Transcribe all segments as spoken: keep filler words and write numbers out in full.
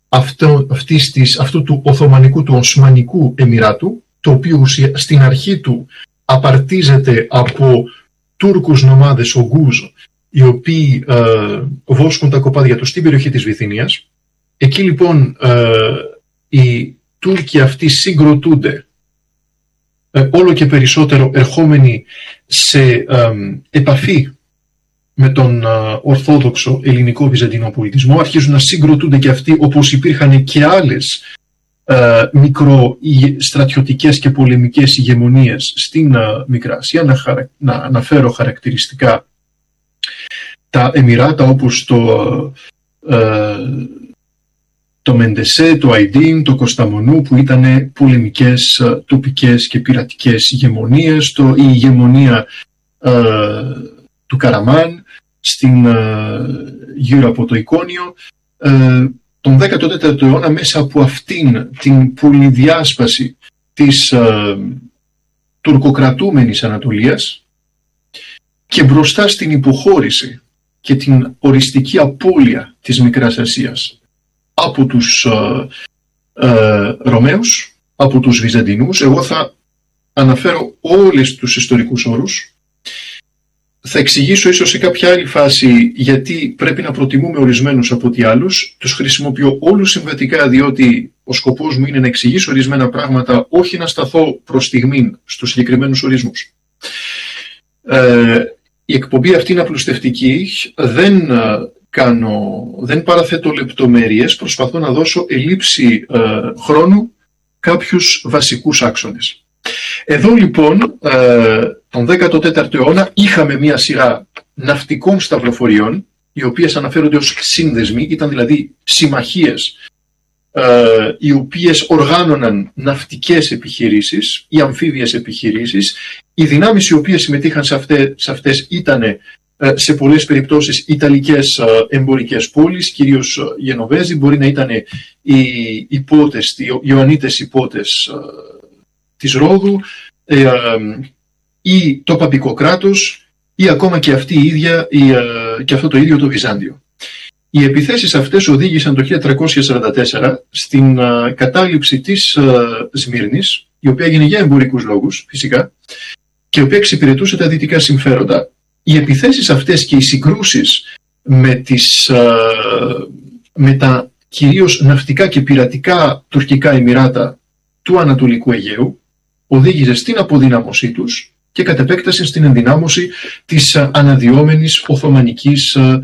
αυτό, αυτής της, αυτού του Οθωμανικού, του Οσμανικού Εμιράτου, το οποίο στην αρχή του απαρτίζεται από Τούρκους νομάδες Ογκούζ, οι οποίοι ε, βόσκουν τα κοπάδια τους στην περιοχή της Βυθινίας. Εκεί λοιπόν ε, οι Τούρκοι αυτοί συγκροτούνται ε, όλο και περισσότερο ερχόμενοι σε ε, επαφή με τον ε, ορθόδοξο ελληνικό βυζαντινό πολιτισμό. Αρχίζουν να συγκροτούνται και αυτοί, όπως υπήρχαν και άλλες ε, μικροστρατιωτικές και πολεμικές ηγεμονίες στην ε, Μικρά Ασία. Να, χαρα, να αναφέρω χαρακτηριστικά τα Εμιράτα όπως το, ε, το Μεντεσέ, το Αϊντίν, το Κοσταμονού, που ήταν πολεμικές, τοπικές και πειρατικές ηγεμονίες, το, η ηγεμονία ε, του Καραμάν στην, ε, γύρω από το Εικόνιο. Ε, τον δέκατο τέταρτο αιώνα, μέσα από αυτήν την πολυδιάσπαση της ε, τουρκοκρατούμενης Ανατολίας και μπροστά στην υποχώρηση και την οριστική απώλεια της Μικράς Ασίας από τους ε, ε, Ρωμαίους, από τους Βυζαντινούς, εγώ θα αναφέρω όλες τους ιστορικούς όρους. Θα εξηγήσω ίσως σε κάποια άλλη φάση γιατί πρέπει να προτιμούμε ορισμένους από τι άλλους. Τους χρησιμοποιώ όλους συμβατικά, διότι ο σκοπός μου είναι να εξηγήσω ορισμένα πράγματα, όχι να σταθώ προς στιγμήν στους συγκεκριμένους ορισμούς. Ε, η εκπομπή αυτή είναι απλουστευτική, δεν, κάνω, δεν παραθέτω λεπτομέρειες, προσπαθώ να δώσω ελήψη ε, χρόνου κάποιους βασικούς άξονες. Εδώ λοιπόν, ε, τον δέκατο τέταρτο αιώνα, είχαμε μία σειρά ναυτικών σταυροφοριών, οι οποίες αναφέρονται ως σύνδεσμοι, ήταν δηλαδή συμμαχίες, ε, οι οποίες οργάνωναν ναυτικές επιχειρήσεις ή αμφίβιες επιχειρήσεις. Οι δυνάμεις οι οποίες συμμετείχαν σε αυτές, σε αυτές ήταν ε, σε πολλές περιπτώσεις ιταλικές ε, εμπορικές πόλεις, κυρίως ε, Γενοβέζοι, μπορεί να ήταν οι υπότες, οι Ιωαννίτες υπότες ε, της Ρόδου, ε, ε, ή το παπικό κράτος, ή ακόμα και αυτή η ίδια, η, ε, και αυτό το ίδιο το Βυζάντιο. Οι επιθέσεις αυτές οδήγησαν το χίλια τριακόσια σαράντα τέσσερα στην ε, κατάληψη της ε, Σμύρνης, η οποία έγινε για εμπορικούς λόγους φυσικά, και η οποία εξυπηρετούσε τα δυτικά συμφέροντα. Οι επιθέσεις αυτές και οι συγκρούσεις με, τις, ε, με τα κυρίως ναυτικά και πειρατικά τουρκικά εμιράτα του Ανατολικού Αιγαίου οδήγησε στην αποδυνάμωσή τους και κατ' επέκταση στην ενδυνάμωση της αναδυόμενης Οθωμανικής ε,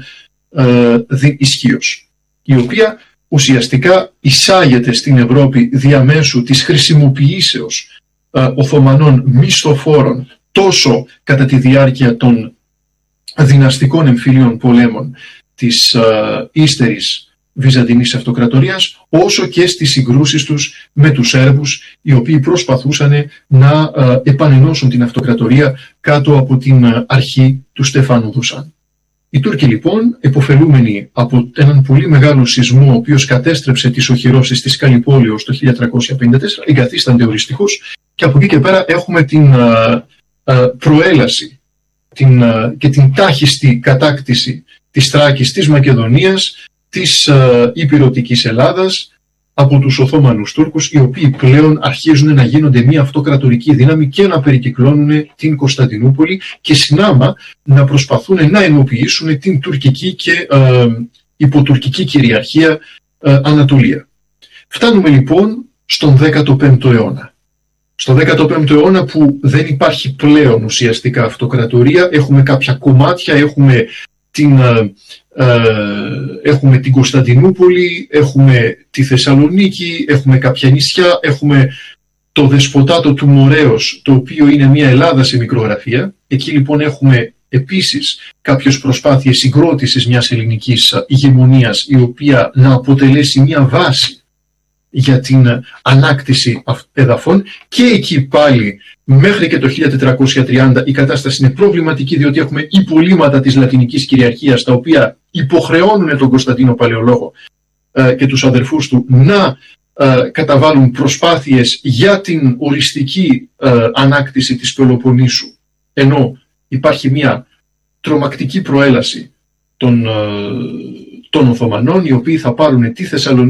ε, ισχύως, η οποία ουσιαστικά εισάγεται στην Ευρώπη διαμέσου της χρησιμοποιήσεως ε, Οθωμανών μισθοφόρων τόσο κατά τη διάρκεια των δυναστικών εμφυλίων πολέμων της ε, ύστερης Βυζαντινής Αυτοκρατορίας, όσο και στις συγκρούσεις τους με τους Σέρβους, οι οποίοι προσπαθούσαν να ε, επανενώσουν την αυτοκρατορία κάτω από την ε, αρχή του Στεφάνου Δουσάν. Οι Τούρκοι λοιπόν, επωφελούμενοι από έναν πολύ μεγάλο σεισμό, ο οποίος κατέστρεψε τις οχυρώσεις της Καλιπόλεως το χίλια τριακόσια πενήντα τέσσερα, εγκαθίστανται οριστικούς, και από εκεί και πέρα έχουμε την ε, ε, προέλαση την, ε, και την τάχιστη κατάκτηση της Θράκης, της Μακεδονίας, της ε, Υπηρωτικής Ελλάδας από τους Οθωμανούς Τούρκους, οι οποίοι πλέον αρχίζουν να γίνονται μια αυτοκρατορική δύναμη και να περικυκλώνουν την Κωνσταντινούπολη και συνάμα να προσπαθούν να ενοποιήσουν την τουρκική και ε, υποτουρκική κυριαρχία ε, Ανατολία. Φτάνουμε λοιπόν στον δέκατο πέμπτο αιώνα. Στον δέκατο πέμπτο αιώνα που δεν υπάρχει πλέον ουσιαστικά αυτοκρατορία, έχουμε κάποια κομμάτια, έχουμε την... Ε, Uh, έχουμε την Κωνσταντινούπολη, έχουμε τη Θεσσαλονίκη, έχουμε κάποια νησιά, έχουμε το δεσποτάτο του Μορέως, το οποίο είναι μια Ελλάδα σε μικρογραφία. Εκεί λοιπόν έχουμε επίσης κάποιες προσπάθειες συγκρότησης μιας ελληνικής ηγεμονίας, η οποία να αποτελέσει μια βάση για την ανάκτηση εδαφών, και εκεί πάλι μέχρι και το χίλια τετρακόσια τριάντα η κατάσταση είναι προβληματική, διότι έχουμε υπολείμματα της λατινικής κυριαρχίας, τα οποία υποχρεώνουν τον Κωνσταντίνο Παλαιολόγο ε, και τους αδερφούς του να ε, καταβάλουν προσπάθειες για την οριστική ε, ανάκτηση της Πελοποννήσου, ενώ υπάρχει μια τρομακτική προέλαση των, ε, των Οθωμανών, οι οποίοι θα πάρουν τη Θεσσαλονίκη